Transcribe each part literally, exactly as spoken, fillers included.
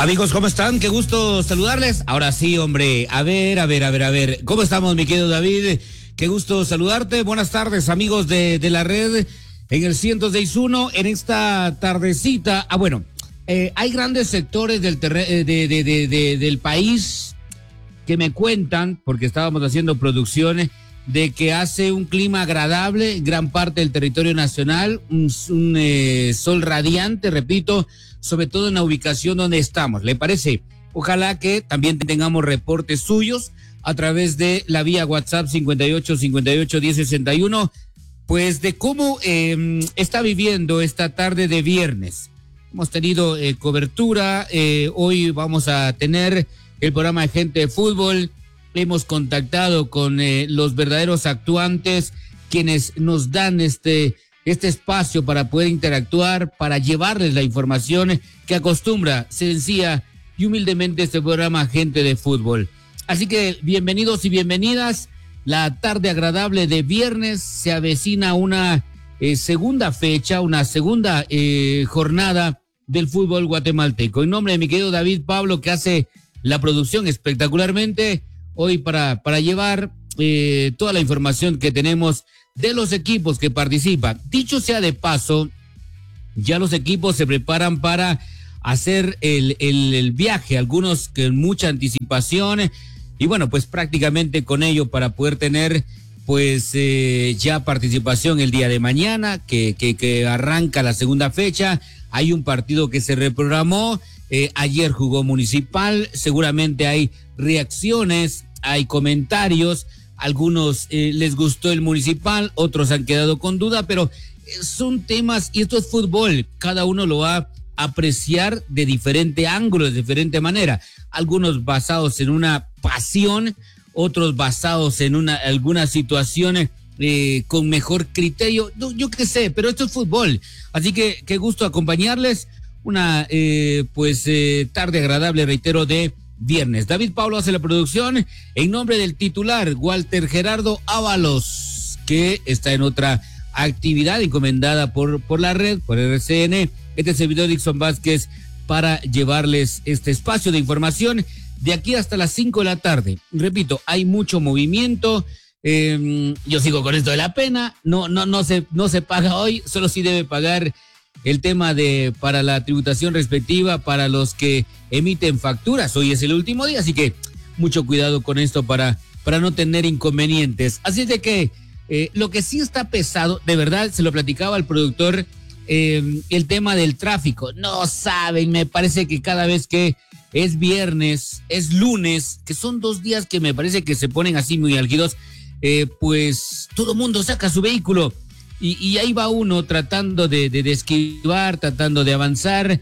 Amigos, ¿cómo están? Qué gusto saludarles. Ahora sí, hombre, a ver, a ver, a ver, a ver. ¿Cómo estamos, mi querido David? Qué gusto saludarte. Buenas tardes, amigos de, de la red en el ciento seis punto uno en esta tardecita. Ah, bueno, eh, hay grandes sectores del, terre de, de, de, de, del país que me cuentan, porque estábamos haciendo producciones, de que hace un clima agradable, gran parte del territorio nacional, un, un eh, sol radiante, repito, sobre todo en la ubicación donde estamos. ¿Le parece? Ojalá que también tengamos reportes suyos a través de la vía WhatsApp cincuenta y ocho, cincuenta y ocho, diez, sesenta y uno, pues de cómo eh, está viviendo esta tarde de viernes. Hemos tenido eh, cobertura, eh, hoy vamos a tener el programa de Gente de Fútbol. Hemos contactado con eh, los verdaderos actuantes, quienes nos dan este, este espacio para poder interactuar, para llevarles la información que acostumbra sencilla y humildemente este programa Gente de Fútbol. Así que bienvenidos y bienvenidas. La tarde agradable de viernes, se avecina una eh, segunda fecha, una segunda eh, jornada del fútbol guatemalteco. En nombre de mi querido David Pablo, que hace la producción espectacularmente, hoy para, para llevar eh, toda la información que tenemos de los equipos que participan. Dicho sea de paso, ya los equipos se preparan para hacer el, el, el viaje, algunos con mucha anticipación, y bueno, pues prácticamente con ello para poder tener pues eh, ya participación el día de mañana, que, que, que arranca la segunda fecha. Hay un partido que se reprogramó. Eh, ayer jugó Municipal, seguramente hay reacciones, hay comentarios, algunos eh, les gustó el Municipal, otros han quedado con duda, pero eh, son temas, y esto es fútbol, cada uno lo va a apreciar de diferente ángulo, de diferente manera, algunos basados en una pasión, otros basados en una alguna situación eh, con mejor criterio, yo, yo qué sé, pero esto es fútbol, así que qué gusto acompañarles. Una, eh, pues, eh, tarde agradable, reitero, de viernes. David Pablo hace la producción en nombre del titular, Walter Gerardo Ábalos, que está en otra actividad encomendada por, por la red, por R C N. Este servidor Dixon Vázquez para llevarles este espacio de información de aquí hasta las cinco de la tarde. Repito, hay mucho movimiento. Eh, yo sigo con esto de la pena. No, no, no se, no se paga hoy, solo sí debe pagar el tema de para la tributación respectiva para los que emiten facturas. Hoy es el último día, así que mucho cuidado con esto para, para no tener inconvenientes. Así es de que eh, lo que sí está pesado, de verdad, se lo platicaba al productor, eh, el tema del tráfico. No saben, me parece que cada vez que es viernes, es lunes, que son dos días que me parece que se ponen así muy álgidos, eh, pues todo mundo saca su vehículo. Y, y ahí va uno tratando de, de, de esquivar, tratando de avanzar,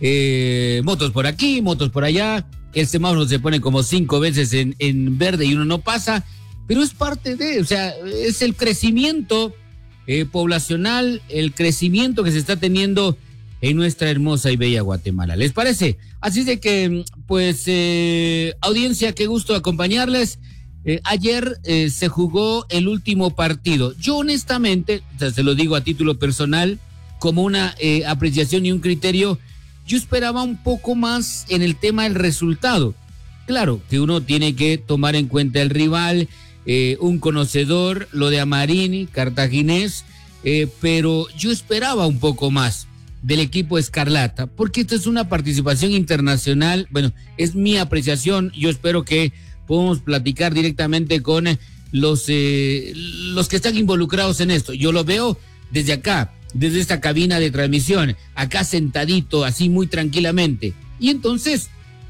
eh, motos por aquí, motos por allá, el semáforo se pone como cinco veces en, en verde y uno no pasa, pero es parte de, o sea, es el crecimiento eh, poblacional, el crecimiento que se está teniendo en nuestra hermosa y bella Guatemala. ¿Les parece? Así de que, pues, eh, audiencia, qué gusto acompañarles. Eh, ayer eh, se jugó el último partido. Yo honestamente, o sea, se lo digo a título personal, como una eh, apreciación y un criterio, yo esperaba un poco más en el tema del resultado. Claro que uno tiene que tomar en cuenta el rival, eh, un conocedor, lo de Amarini, cartaginés, eh, pero yo esperaba un poco más del equipo Escarlata, porque esta es una participación internacional. Bueno, es mi apreciación, yo espero que podemos platicar directamente con los, eh, los que están involucrados en esto. Yo lo veo desde acá, desde esta cabina de transmisión, acá sentadito, así muy tranquilamente. Y entonces,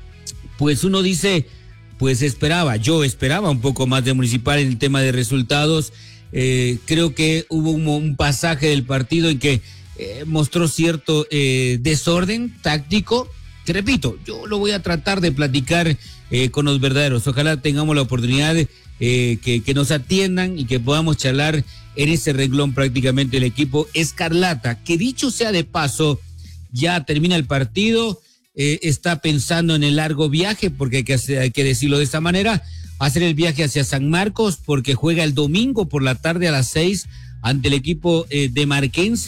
pues uno dice, pues esperaba, yo esperaba un poco más de Municipal en el tema de resultados. Eh, creo que hubo un, un pasaje del partido en que eh, mostró cierto eh, desorden táctico, que repito, yo lo voy a tratar de platicar eh, con los verdaderos. Ojalá tengamos la oportunidad de, eh, que, que nos atiendan y que podamos charlar en ese renglón prácticamente el equipo Escarlata, que dicho sea de paso, ya termina el partido, eh, está pensando en el largo viaje, porque hay que, hacer, hay que decirlo de esta manera, hacer el viaje hacia San Marcos, porque juega el domingo por la tarde a las seis ante el equipo eh, de Marquense.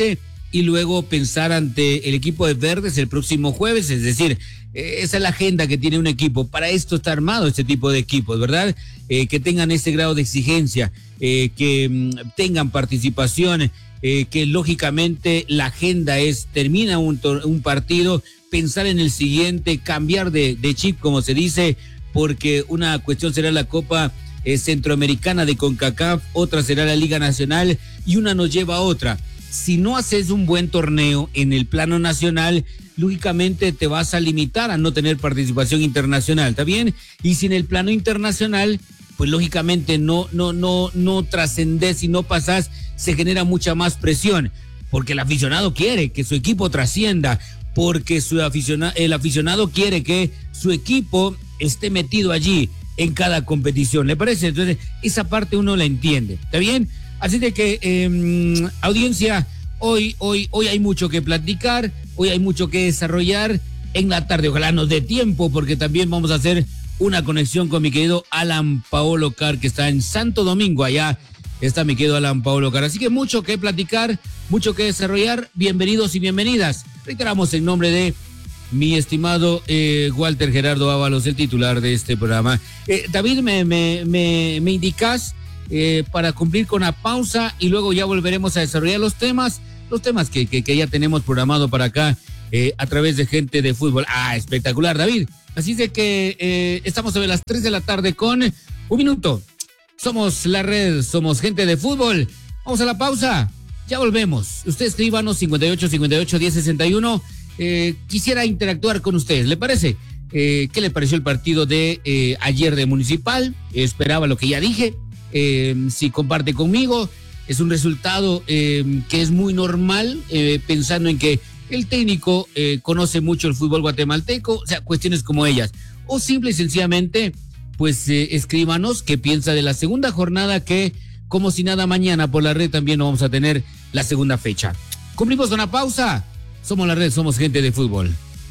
y luego pensar ante el equipo de Verdes el próximo jueves. Es decir, eh, esa es la agenda que tiene un equipo. Para esto está armado este tipo de equipos, ¿verdad? Eh, que tengan ese grado de exigencia, eh, que mm, tengan participación, eh, que lógicamente la agenda es, termina un, un partido, pensar en el siguiente, cambiar de, de chip, como se dice, porque una cuestión será la Copa eh, Centroamericana de CONCACAF, otra será la Liga Nacional y una nos lleva a otra. Si no haces un buen torneo en el plano nacional, lógicamente te vas a limitar a no tener participación internacional, ¿está bien? Y si en el plano internacional, pues lógicamente no, no, no, no trascendés y no pasás, se genera mucha más presión, porque el aficionado quiere que su equipo trascienda, porque su aficiona, el aficionado quiere que su equipo esté metido allí en cada competición, ¿le parece? Entonces, esa parte uno la entiende, ¿está bien? Así de que, eh, audiencia, hoy, hoy, hoy hay mucho que platicar, hoy hay mucho que desarrollar en la tarde. Ojalá nos dé tiempo, porque también vamos a hacer una conexión con mi querido Alan Paolo Car, que está en Santo Domingo. Allá está mi querido Alan Paolo Car. Así que mucho que platicar, mucho que desarrollar. Bienvenidos y bienvenidas. Reiteramos en nombre de mi estimado eh, Walter Gerardo Ábalos, el titular de este programa. Eh, David, me, me, me, me indicas eh, para cumplir con la pausa y luego ya volveremos a desarrollar los temas, los temas que, que, que ya tenemos programado para acá eh, a través de Gente de Fútbol. Ah, espectacular, David. Así de que eh, estamos sobre las tres de la tarde con un minuto. Somos la red, somos Gente de Fútbol. Vamos a la pausa, ya volvemos. Usted escríbanos cincuenta y ocho, cincuenta y ocho, diez, sesenta y uno. Eh, quisiera interactuar con ustedes, ¿le parece? Eh, ¿Qué le pareció el partido de eh, ayer de Municipal? Eh, esperaba lo que ya dije. Eh, si comparte conmigo, es un resultado eh, que es muy normal, eh, pensando en que el técnico eh, conoce mucho el fútbol guatemalteco, o sea, cuestiones como ellas. O simple y sencillamente, pues eh, escríbanos qué piensa de la segunda jornada, que como si nada mañana por la red también vamos a tener la segunda fecha. Cumplimos con la pausa. Somos la red, somos Gente de Fútbol.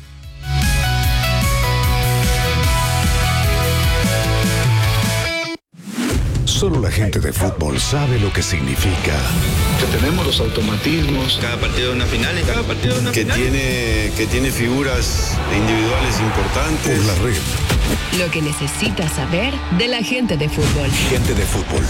Solo la gente de fútbol sabe lo que significa. Que tenemos los automatismos. Cada partido es una final y cada partido es una que final. Tiene, que tiene figuras individuales importantes. Por la red. Lo que necesitas saber de la gente de fútbol. Gente de Fútbol.